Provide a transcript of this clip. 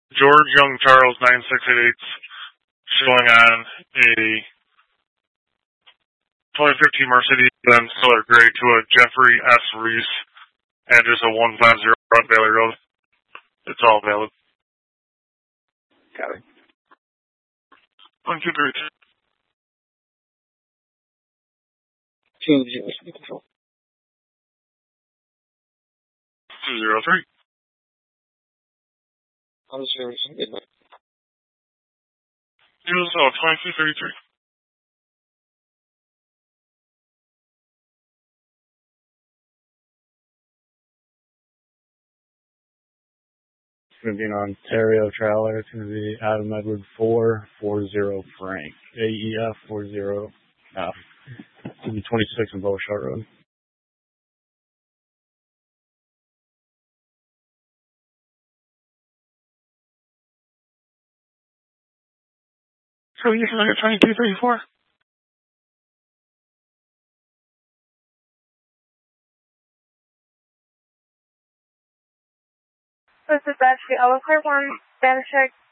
George Young Charles 9688 showing on a 2015 Mercedes-Benz Solar Gray to a Jeffrey S. Reese, address of 150 Front Bailey Road. It's all valid. Got it. 123. Change the control. 203. I'm just hearing some good night. 2233. It's going to be an Ontario trailer. It's going to be Adam Edward 440 Frank. AEF 40. It's going to be 26 in Beauchamp Road. So you can look at 2234. This is Ashley Oliver, one Banachek